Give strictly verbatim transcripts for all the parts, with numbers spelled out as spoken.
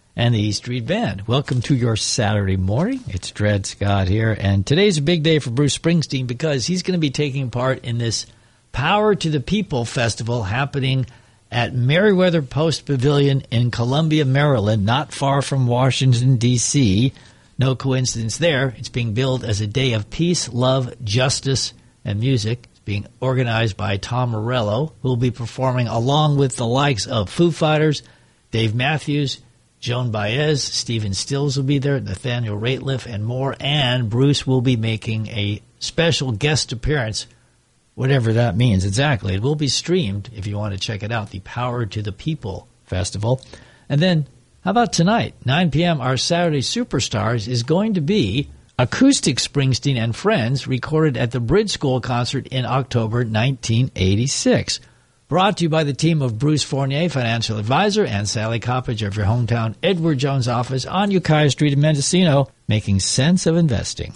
and the E Street Band. Welcome to your Saturday morning. It's Dred Scott here, and today's a big day for Bruce Springsteen because he's going to be taking part in this Power to the People festival happening at Meriwether Post Pavilion in Columbia, Maryland, not far from Washington, D C No coincidence there. It's being billed as a day of peace, love, justice, and music. It's being organized by Tom Morello, who will be performing along with the likes of Foo Fighters, Dave Matthews, Joan Baez, Stephen Stills will be there, Nathaniel Rateliff, and more. And Bruce will be making a special guest appearance, whatever that means exactly. It will be streamed if you want to check it out, the Power to the People Festival. And then, how about tonight, nine p.m., our Saturday Superstars is going to be Acoustic Springsteen and Friends, recorded at the Bridge School concert in October nineteen eighty-six. Brought to you by the team of Bruce Fournier, financial advisor, and Sally Coppage of your hometown Edward Jones office on Ukiah Street in Mendocino, making sense of investing.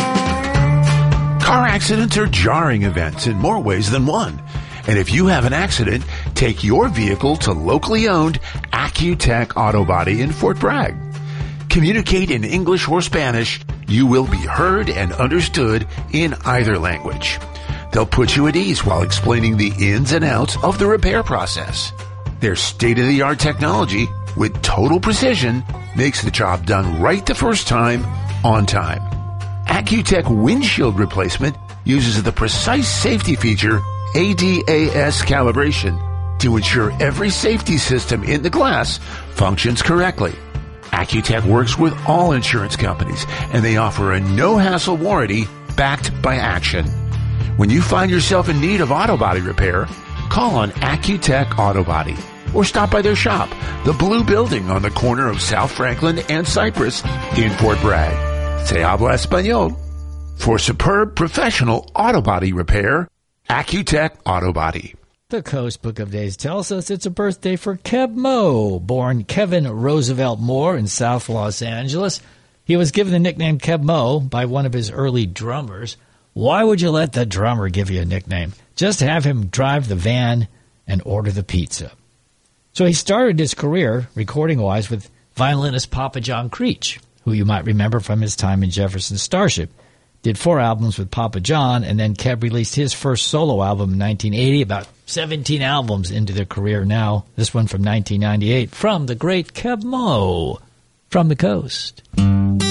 Car accidents are jarring events in more ways than one. And if you have an accident, take your vehicle to locally owned Accutech Auto Body in Fort Bragg. Communicate in English or Spanish. You will be heard and understood in either language. They'll put you at ease while explaining the ins and outs of the repair process. Their state-of-the-art technology, with total precision, makes the job done right the first time, on time. Accutech windshield replacement uses the precise safety feature A D A S calibration to ensure every safety system in the glass functions correctly. Accutech works with all insurance companies, and they offer a no-hassle warranty backed by action. When you find yourself in need of auto body repair, call on Accutech Auto Body or stop by their shop, the Blue Building on the corner of South Franklin and Cypress in Fort Bragg. Se habla español. For superb professional auto body repair, Accutech Auto Body. The Coast Book of Days tells us it's a birthday for Keb Mo, born Kevin Roosevelt Moore in South Los Angeles. He was given the nickname Keb Mo by one of his early drummers. Why would you let the drummer give you a nickname? Just have him drive the van and order the pizza. So he started his career, recording-wise, with violinist Papa John Creech, who you might remember from his time in Jefferson Starship. Did four albums with Papa John, and then Keb released his first solo album in nineteen eighty, about seventeen albums into their career now. This one from nineteen ninety-eight, from the great Keb Mo, from the coast.